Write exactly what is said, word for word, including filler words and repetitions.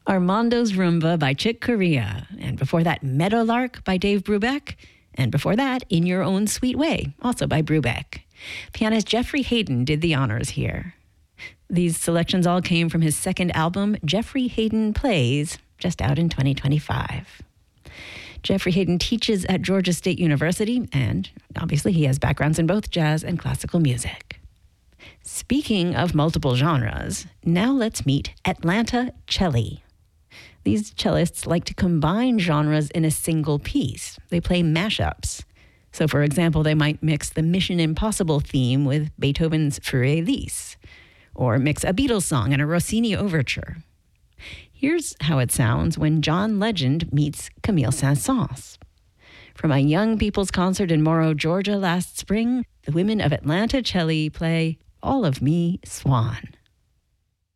Armando's Rumba by Chick Corea. And before that, Meadowlark by Dave Brubeck. And before that, In Your Own Sweet Way, also by Brubeck. Pianist Jeffrey Hayden did the honors here. These selections all came from his second album, Jeffrey Hayden Plays, just out in twenty twenty-five. Jeffrey Hayden teaches at Georgia State University, and obviously he has backgrounds in both jazz and classical music. Speaking of multiple genres, now let's meet Atlanta Celli. These cellists like to combine genres in a single piece. They play mashups. So, for example, they might mix the Mission Impossible theme with Beethoven's Für Elise, or mix a Beatles song and a Rossini overture. Here's how it sounds when John Legend meets Camille Saint-Saëns. From a young people's concert in Morrow, Georgia last spring, the women of Atlanta Celli play All of Me, Swan.